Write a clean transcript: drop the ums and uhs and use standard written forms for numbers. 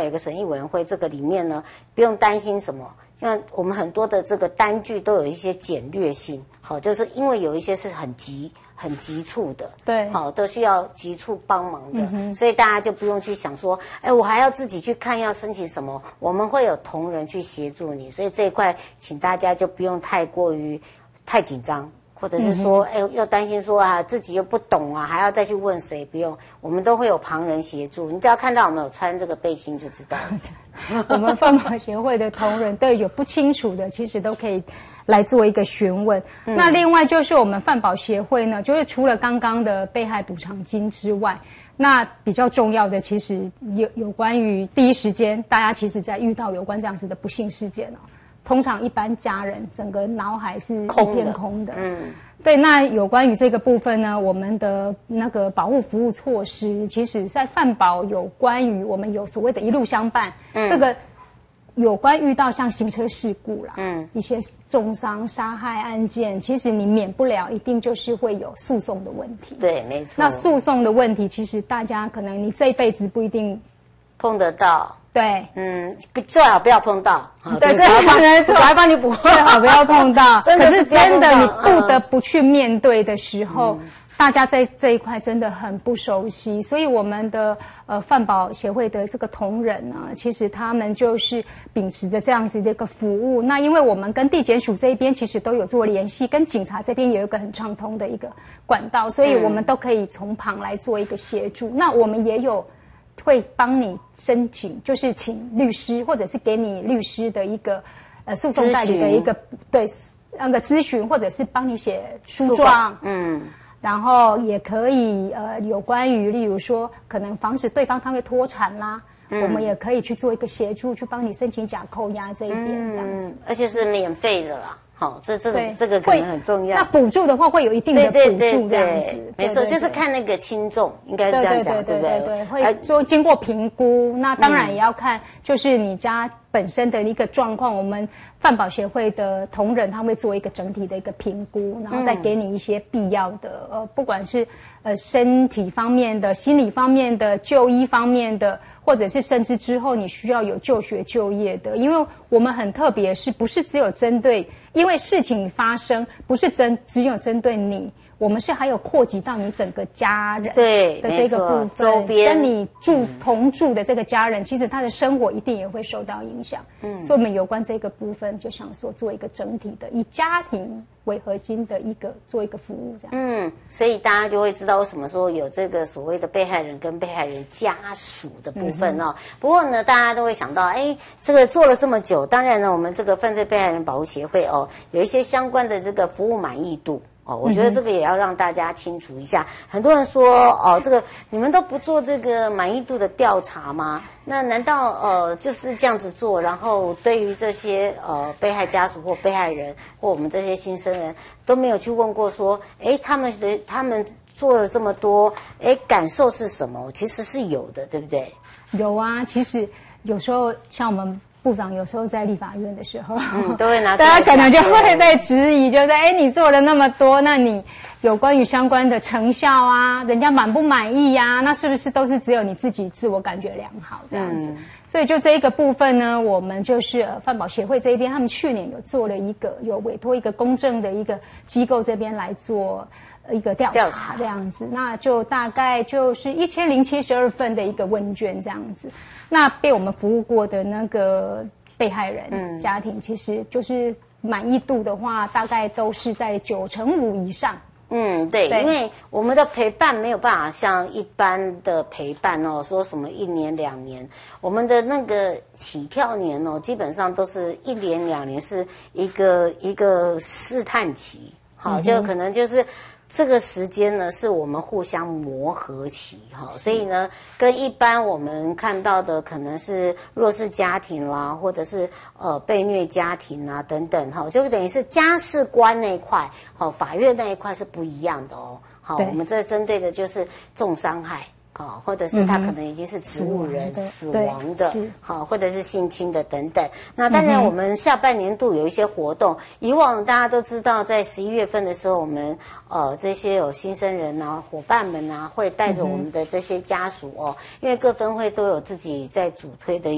一个审议委员会，这个里面呢不用担心什么。像我们很多的这个单据都有一些简略性，好，就是因为有一些是很急促的， 对， 好，都需要急促帮忙的，所以大家就不用去想说，哎，我还要自己去看要申请什么，我们会有同仁去协助你，所以这一块请大家就不用太紧张。或者是说，哎，又担心说啊，自己又不懂啊，还要再去问谁？不用，我们都会有旁人协助。你只要看到我们有穿这个背心就知道了。 我们饭保协会的同仁对有不清楚的，其实都可以来做一个询问。那另外就是我们饭保协会呢，就是除了刚刚的被害补偿金之外，那比较重要的其实有关于第一时间，大家其实在遇到有关这样子的不幸事件哦。通常一般家人整个脑海是一片空的，对。那有关于这个部分呢，我们的那个保护服务措施，其实在饭保有关于我们有所谓的一路相伴，这个有关遇到像行车事故啦，一些重伤杀害案件，其实你免不了一定就是会有诉讼的问题， 对，没错。 那诉讼的问题，其实大家可能你这一辈子不一定碰得到。 对， 最好不要碰到。 对，这没错， 我还帮你补。 最好不要碰到。可是真的，你不得不去面对的时候，大家在这一块真的很不熟悉，所以我们的饭保协会的这个同仁呢，其实他们就是秉持着这样子的一个服务。那因为我们跟地检署这一边其实都有做联系，跟警察这边也有一个很畅通的一个管道，所以我们都可以从旁来做一个协助。那我们也有会帮你申请，就是请律师，或者是给你律师的一个诉讼代理的一个对那个咨询，或者是帮你写诉状，然后也可以有关于例如说可能防止对方他会脱产啦，我们也可以去做一个协助，去帮你申请假扣押这一边这样子， 而且是免费的啦。好，这个可能很重要。 那补助的话会有一定的补助这样子， 没错，就是看那个轻重，应该是这样讲，对不对？ 对，会说经过评估，那当然也要看就是你家本身的一个状况。我们饭保协会的同仁他会做一个整体的一个评估，然后再给你一些必要的不管是身体方面的、心理方面的、就医方面的，或者是甚至之后你需要有就学就业的，因为我们很特别，是不是只有针对？因为事情发生不是只有针对你，我们是还有扩及到你整个家人的这个部分，周边跟你同住的这个家人，其实他的生活一定也会受到影响。所以我们有关这个部分，就想说做一个整体的，以家庭为核心的做一个服务这样。 所以大家就会知道为什么说有这个所谓的被害人跟被害人家属的部分哦。不过呢，大家都会想到，哎，这个做了这么久，当然呢，我们这个犯罪被害人保护协会有一些相关的这个服务满意度。我觉得这个也要让大家清楚一下。很多人说，这个你们都不做这个满意度的调查吗？那难道就是这样子做，然后对于这些被害家属或被害人或我们这些新生人都没有去问过说，哎，他们做了这么多，哎，感受是什么？其实是有的，对不对？ 有啊，其实有时候像我们部长有时候在立法院的时候， 都会拿出来， 大家可能就会被质疑，觉得哎，你做了那么多，那你有关于相关的成效啊，人家满不满意呀？那是不是都是只有你自己自我感觉良好这样子？所以就这一个部分呢，我们就是饭保协会这一边，他们去年有做了有委托一个公正的一个机构这边来做一个调查这样子，那就大概就是1072份的一个问卷这样子。那被我们服务过的那个被害人家庭，其实就是满意度的话，大概都是在95%以上。 对，因为我们的陪伴没有办法像一般的陪伴说什么1年2年，我们的那个起跳年基本上都是1年2年，是一个试探期，好，就可能就是这个时间呢，是我们互相磨合期哈，所以呢，跟一般我们看到的可能是弱势家庭啦，或者是被虐家庭啊等等哈，就等于是家事官那一块，好，法院那一块是不一样的哦。好，我们这针对的就是重伤害。或者是他可能已经是植物人死亡的，好，或者是性侵的等等。那当然，我们下半年度有一些活动。以往大家都知道，在11月份的时候，我们这些有新生人啊、伙伴们啊，会带着我们的这些家属因为各分会都有自己在主推的